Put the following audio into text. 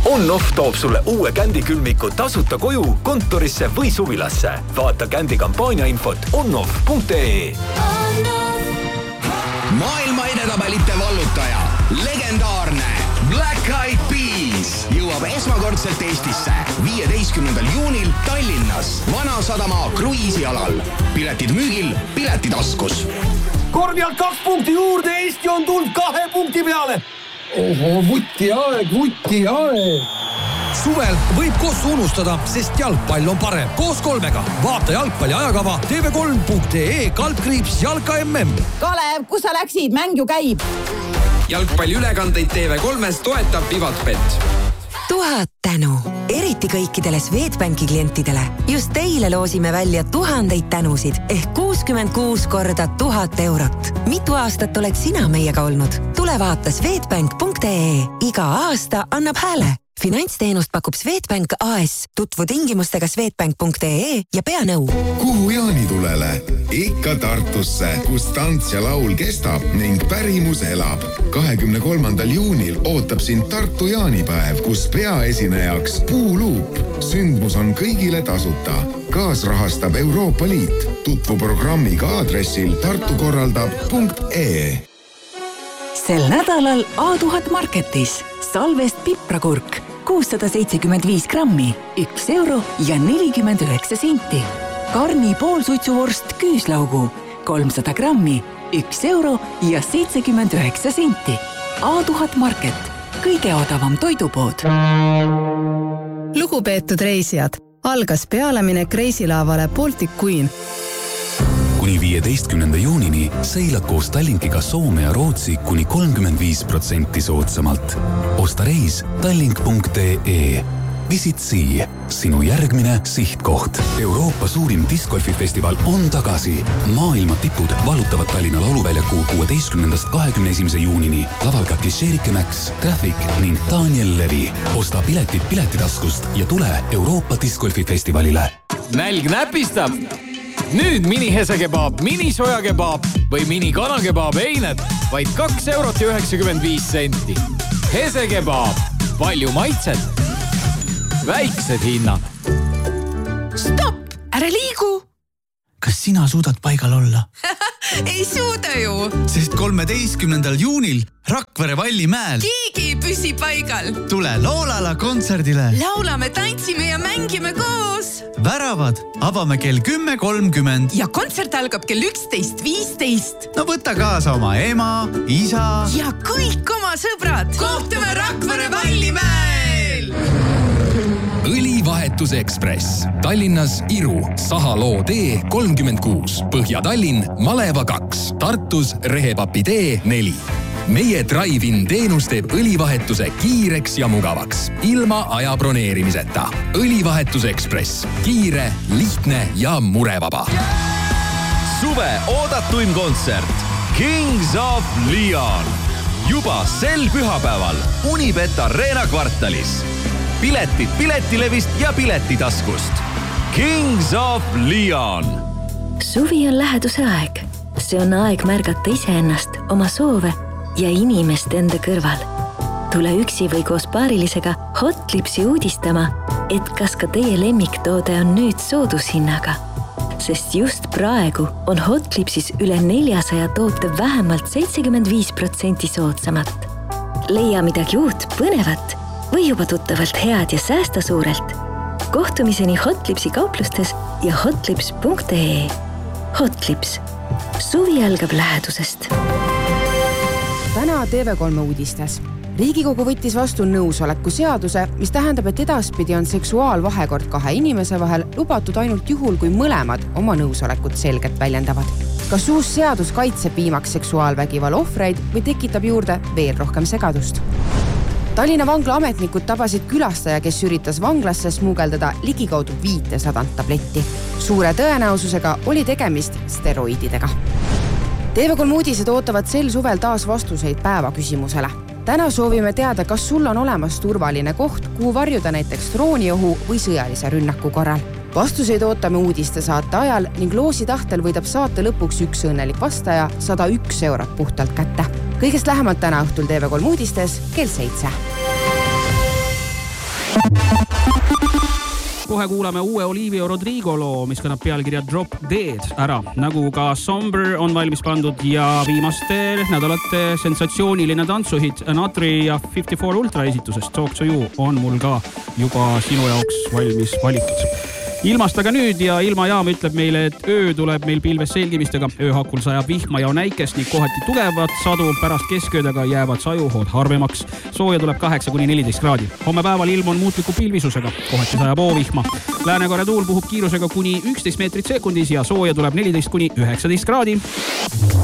On-Off toob sulle uue kändikülmiku tasuta koju, kontorisse või suvilasse. Vaata kändi kampaania infot onoff.ee. Maailma edetabelite vallutaja, legendaarne Black Eyed Peas jõuab esmakordselt Eestisse 15. juunil Tallinnas Vanasadama kruiisialal. Piletid müügil, piletitaskus. Korvialt 2 punkti juurde, Eesti on tulnud 2 punkti peale. Oho, vutti aeg. Suvel võib koos unustada, sest jalgpall on parem. Koos 3-ga. Vaata jalgpalli ajakava tv3.ee /jalka MM. Kalev, kus sa läksid? Mäng ju käib. Jalgpalli ülekandeid TV3-s toetab Vivatbet. 1000 tänu. Eriti kõikidele Swedbanki klientidele. Just teile loosime välja 1000 tänusid ehk 66 korda 1000 eurot. Mitu aastat oled sina meiega olnud? Tule vaata swedbank.ee. Iga aasta annab hääle. Finantsteenust pakub Swedbank AS. Tutvu tingimustega swedbank.ee ja pea nõu. Kuhu jaanitulele? Ikka Tartusse, kus tants ja laul kestab ning pärimus elab. 23. juunil ootab sind Tartu jaanipäev, kus peaesinejaks Puuluup. Sündmus on kõigile tasuta. Kaasrahastab Euroopa Liit. Tutvu programmiga aadressil tartukorraldab.ee. Sel nädalal A1000 Marketis salvest piprakurk 675 grammi, 1 euro ja 49 senti. Karni poolsuitsuvorst küüslaugu 300 grammi, 1 euro ja 79 senti. A1000 Market, kõige odavam toidupood. Lugupeetud reisijad, algas pealeminek reisilaavale Baltic Queen. Kuni 15. juunini seilad koos Tallinkiga Soome ja Rootsi kuni 35% soodsamalt. Osta reis tallink.ee. Visit Sea, sinu järgmine sihtkoht. Euroopa suurim discgolfifestival on tagasi. Maailma tipud valutavad Tallinna lauluväljaku 16.–21. juunini. Laval ka Kisherike Max, Traffic ning Daniel Levi. Osta piletid piletitaskust ja tule Euroopa discgolfifestivalile. Nälg näpistab! Nüüd mini-hesekebaab, mini-sojakebaab või mini-kanakebaab eined vaid 2 eurot ja 95 senti. Hesekebaab, palju maitset, väiksed hinnad. Stopp, ära liigu! Kas sina suudad paigal olla? Ei suuda ju! Sest 13. juunil Rakvere Vallimäel keegi ei püsi paigal. Tule Loolala kontserdile. Laulame, tantsime ja mängime koos. Väravad avame kell 10.30. Ja kontsert algab kell 11.15. No võta kaasa oma ema, isa. Ja kõik oma sõbrad. Kohtume Rakvere Vallimäel! Õlivahetus Ekspress. Tallinnas Iru, Sahaloo tee 36, Põhja-Tallinn, Maleva 2, Tartus Rehepapi tee 4. Meie drive-in teenus teeb õlivahetuse kiireks ja mugavaks, ilma aja broneerimiseta. Õlivahetus Ekspress. Kiire, lihtne ja murevaba. Suve oodatuim kontsert Kings of Leon. Juba sel pühapäeval Unibet Arena kvartalis. Piletid Piletilevist ja Piletitaskust. Kings of Leon. Suvi on läheduse aeg. See on aeg märgata iseennast, oma soove ja inimest enda kõrval. Tule üksi või koos paarilisega Hotlipsi uudistama, et kas ka teie lemmiktoode on nüüd soodushinnaga. Sest just praegu on Hotlipsis üle 400 toote vähemalt 75% soodsamat. Leia midagi uut, põnevat või juba tuttavalt head ja säästa suurelt. Kohtumiseni Hotlipsi kauplustes ja hotlips.ee. Hotlips. Suvi algab lähedusest. Täna TV3 uudistes. Riigikogu võttis vastu nõusoleku seaduse, mis tähendab, et edaspidi on seksuaalvahekord 2 inimese vahel lubatud ainult juhul, kui mõlemad oma nõusolekut selgelt väljendavad. Kas uus seadus kaitseb viimaks seksuaalvägivalla ohvreid või tekitab juurde veel rohkem segadust? Tallinna vangla ametnikud tabasid külastaja, kes üritas vanglasse smugeldada ligikaudu 500 tabletti. Suure tõenäosusega oli tegemist steroididega. TV3 uudised ootavad sel suvel taas vastuseid päevaküsimusele. Täna soovime teada, kas sul on olemas turvaline koht, kuhu varjuda näiteks drooniohu või sõjalise rünnaku korral. Vastuseid ootame uudiste saate ajal ning loosi tahtel võidab saate lõpuks üks õnnelik vastaja 101 eurot puhtalt kätte. Kõigest lähemalt täna õhtul TV3 uudistes kell 7. Kohe kuulame uue Olivia Rodrigo loo, mis kannab pealkirja Drop Dead ära. Nagu ka Somber on valmis pandud ja viimaste nädalate sensatsiooniline tantsuhit Natri ja 54 Ultra esitusest Talk to You on mul ka juba sinu jaoks valmis valitud. Ilmast aga nüüd ja ilmajaam ütleb meile, et öö tuleb meil pilves selgimistega. Ööhakul sajab vihma ja näikest ning kohati tugevat sadu. Pärast kesköödega jäävad sajuhood harvemaks. Sooja tuleb 8-14 kraadi. Homme päeval ilm on muutliku pilvisusega. Kohati sajab oovihma. Läänekoore tuul puhub kiirusega kuni 11 meetrit sekundis ja sooja tuleb 14-19 kraadi.